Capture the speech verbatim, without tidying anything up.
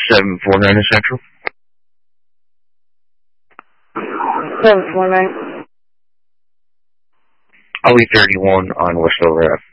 seven four nine Central. seven four nine. I'll be thirty-one on Westover Ave.